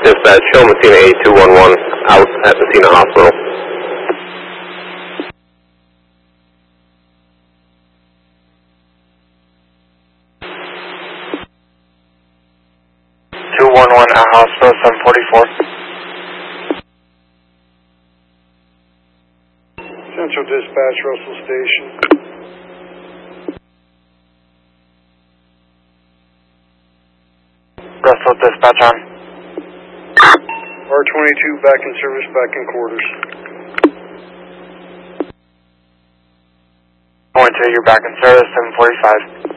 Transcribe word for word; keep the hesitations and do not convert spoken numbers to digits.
Dispatch, show Messina eight two one one out at Messina Hospital. two one one at Hospital, seven forty-four. Central Dispatch, Russell Station. Russell Dispatch on. R twenty-two back in service, back in quarters. Going to, you're back in service, seven forty-five.